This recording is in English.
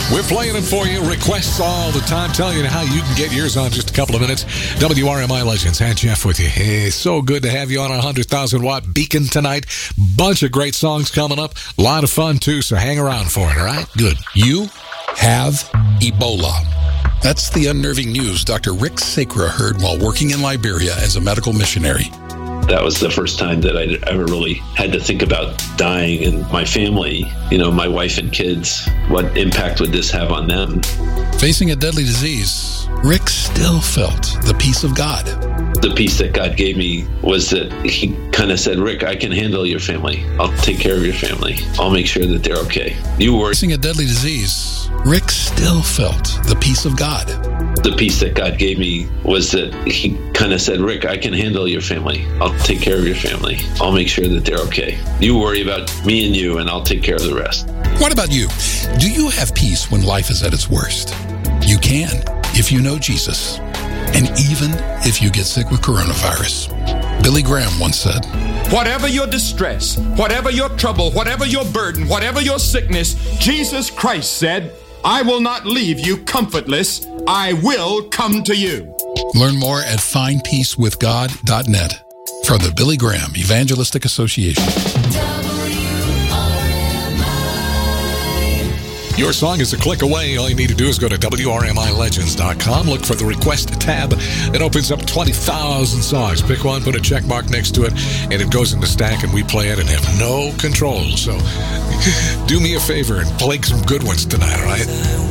We're playing it for you. Requests all the time. Telling you how you can get yours on in just a couple of minutes. WRMI Legends. And Jeff with you. Hey, so good to have you on our 100,000 watt beacon tonight. Bunch of great songs coming up. A lot of fun, too, so hang around for it, all right? Good. You have Ebola. That's the unnerving news Dr. Rick Sacra heard while working in Liberia as a medical missionary. That was the first time that I ever really had to think about dying and my family, my wife and kids. What impact would this have on them? Facing a deadly disease, Rick still felt the peace of God. The peace that God gave me was that he kind of said, Rick, I can handle your family. I'll take care of your family. I'll make sure that they're okay. You worry. Facing a deadly disease, Rick still felt the peace of God. The peace that God gave me was that he kind of said, Rick, I can handle your family. I'll take care of your family. I'll make sure that they're okay. You worry about me and you, and I'll take care of the rest. What about you? Do you have peace when life is at its worst? You can, if you know Jesus. And even if you get sick with coronavirus. Billy Graham once said, whatever your distress, whatever your trouble, whatever your burden, whatever your sickness, Jesus Christ said, I will not leave you comfortless. I will come to you. Learn more at findpeacewithgod.net from the Billy Graham Evangelistic Association. Your song is a click away. All you need to do is go to WRMILegends.com. Look for the request tab. It opens up 20,000 songs. Pick one, put a check mark next to it, and it goes in the stack, and we play it and have no control. So do me a favor and play some good ones tonight, all right?